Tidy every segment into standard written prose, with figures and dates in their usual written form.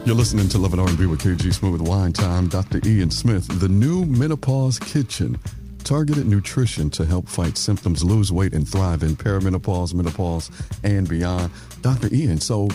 You're listening to Love and R&B with KG Smooth Wine Time. Dr. Ian Smith, the new Menopause Kitchen. Targeted nutrition to help fight symptoms, lose weight, and thrive in perimenopause, menopause, and beyond. Dr. Ian, so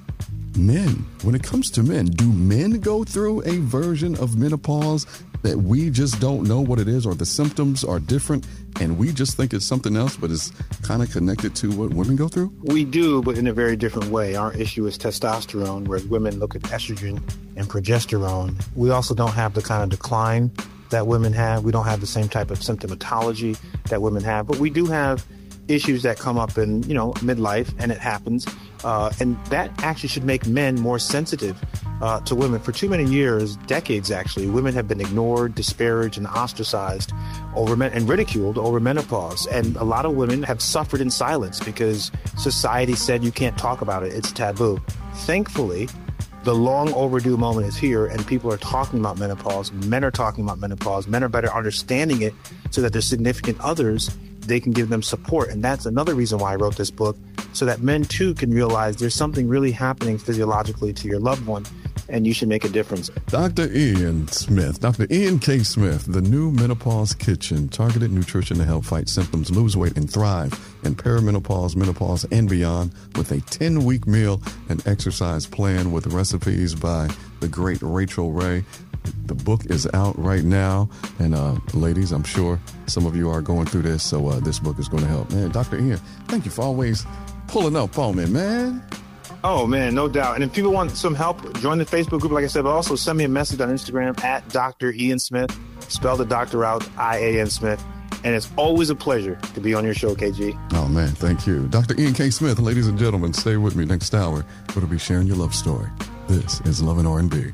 men, when it comes to men, do men go through a version of menopause that we just don't know what it is, or the symptoms are different and we just think it's something else, but it's kind of connected to what women go through? We do, but in a very different way. Our issue is testosterone, whereas women look at estrogen and progesterone. We also don't have the kind of decline that women have. We don't have the same type of symptomatology that women have, but we do have issues that come up in, midlife, and it happens. And that actually should make men more sensitive to women. For too many years, decades actually, women have been ignored, disparaged, and ostracized and ridiculed over menopause. And a lot of women have suffered in silence because society said you can't talk about it. It's taboo. Thankfully, the long overdue moment is here, and people are talking about menopause. Men are talking about menopause. Men are better understanding it so that their significant others, they can give them support. And that's another reason why I wrote this book, so that men too can realize there's something really happening physiologically to your loved one, and you should make a difference. Dr. Ian Smith, Dr. Ian K. Smith, the new Menopause Kitchen, targeted nutrition to help fight symptoms, lose weight, and thrive in perimenopause, menopause, and beyond, with a 10-week meal and exercise plan with recipes by the great Rachel Ray. The book is out right now, and ladies, I'm sure some of you are going through this, so this book is going to help. Man, Dr. Ian, thank you for always pulling up on me, man. Oh, man, no doubt. And if people want some help, join the Facebook group, like I said, but also send me a message on Instagram at Dr. Ian Smith. Spell the doctor out, I-A-N Smith. And it's always a pleasure to be on your show, KG. Oh, man, thank you. Dr. Ian K. Smith, ladies and gentlemen, stay with me next hour. We'll be sharing your love story. This is Love and R&B.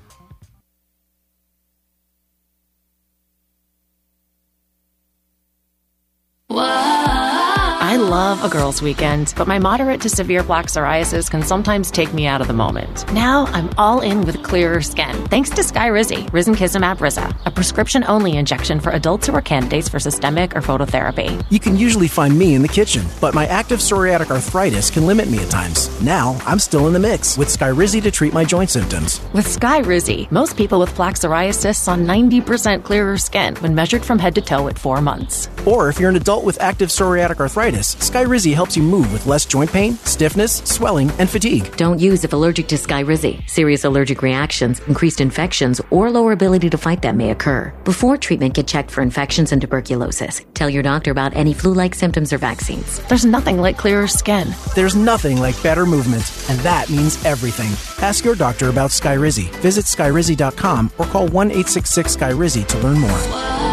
I love a girls' weekend, but my moderate to severe plaque psoriasis can sometimes take me out of the moment. Now I'm all in with clearer skin, thanks to Skyrizi, Risankizumab Rizza, a prescription-only injection for adults who are candidates for systemic or phototherapy. You can usually find me in the kitchen, but my active psoriatic arthritis can limit me at times. Now I'm still in the mix with Skyrizi to treat my joint symptoms. With Skyrizi, most people with plaque psoriasis saw 90% clearer skin when measured from head to toe at 4 months. Or if you're an adult with active psoriatic arthritis, Skyrizi helps you move with less joint pain, stiffness, swelling, and fatigue. Don't use if allergic to Skyrizi. Serious allergic reactions, increased infections, or lower ability to fight them may occur. Before treatment, get checked for infections and tuberculosis. Tell your doctor about any flu-like symptoms or vaccines. There's nothing like clearer skin. There's nothing like better movement, and that means everything. Ask your doctor about Skyrizi. Visit Skyrizi.com or call 1-866-SKYRIZI to learn more.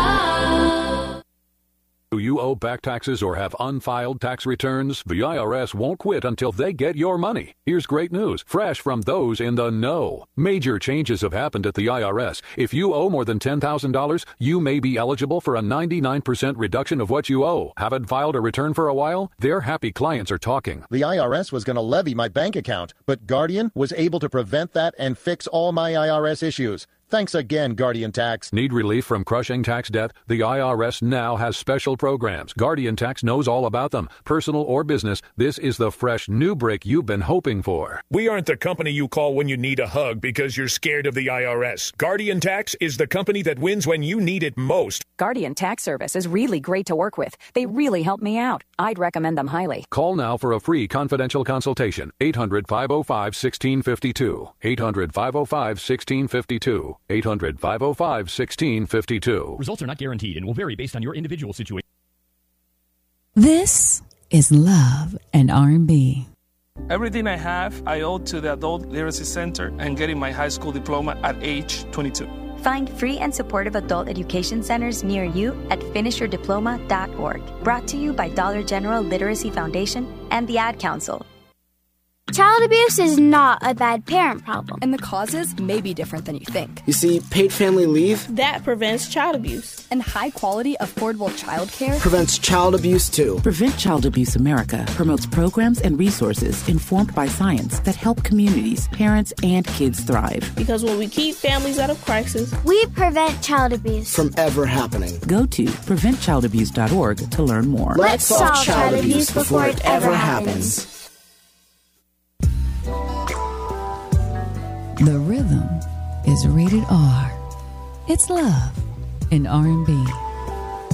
Do you owe back taxes or have unfiled tax returns? The IRS won't quit until they get your money. Here's great news, fresh from those in the know. Major changes have happened at the IRS. If you owe more than $10,000, you may be eligible for a 99% reduction of what you owe. Haven't filed a return for a while? Their happy clients are talking. The IRS was going to levy my bank account, but Guardian was able to prevent that and fix all my IRS issues. Thanks again, Guardian Tax. Need relief from crushing tax debt? The IRS now has special programs. Guardian Tax knows all about them. Personal or business, this is the fresh new break you've been hoping for. We aren't the company you call when you need a hug because you're scared of the IRS. Guardian Tax is the company that wins when you need it most. Guardian Tax Service is really great to work with. They really help me out. I'd recommend them highly. Call now for a free confidential consultation. 800-505-1652. 800-505-1652. 800-505-1652. Results are not guaranteed and will vary based on your individual situation. This is Love and R&B. Everything I have, I owe to the Adult Literacy Center and getting my high school diploma at age 22. Find free and supportive adult education centers near you at finishyourdiploma.org. Brought to you by Dollar General Literacy Foundation and the Ad Council. Child abuse is not a bad parent problem. And the causes may be different than you think. You see, paid family leave that prevents child abuse. And high-quality, affordable child care prevents child abuse, too. Prevent Child Abuse America promotes programs and resources informed by science that help communities, parents, and kids thrive. Because when we keep families out of crisis, we prevent child abuse from ever happening. Go to preventchildabuse.org to learn more. Let's solve child abuse before it ever happens. The rhythm is rated R. It's love and R&B.